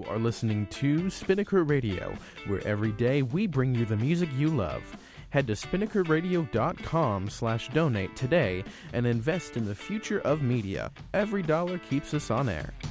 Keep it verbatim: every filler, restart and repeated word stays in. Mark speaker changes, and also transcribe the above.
Speaker 1: are listening to Spinnaker Radio, where every day we bring you the music you love. Head to spinnakerradio.com slash donate today and invest in the future of media. Every dollar keeps us on air.